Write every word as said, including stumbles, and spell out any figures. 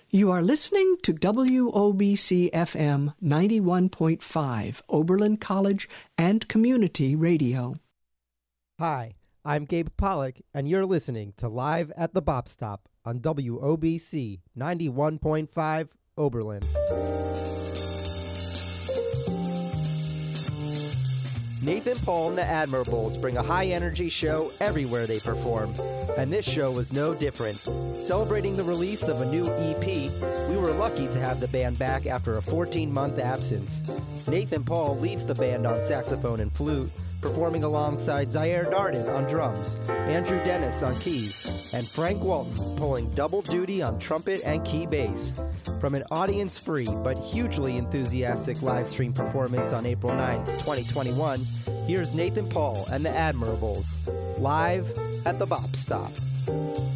You are listening to W O B C F M ninety-one point five, Oberlin College and Community Radio. Hi, I'm Gabe Pollock, and you're listening to Live at the Bop Stop on W O B C ninety-one point five, Oberlin. Nathan Paul and the Admirables bring a high-energy show everywhere they perform, and this show was no different. Celebrating the release of a new E P, we were lucky to have the band back after a fourteen-month absence. Nathan Paul leads the band on saxophone and flute, performing alongside Zaire Darden on drums, Andrew Dennis on keys, and Frank Walton pulling double duty on trumpet and key bass. From an audience-free but hugely enthusiastic live stream performance on April ninth, twenty twenty-one, here's Nathan Paul and the Admirables, live at the Bop Stop.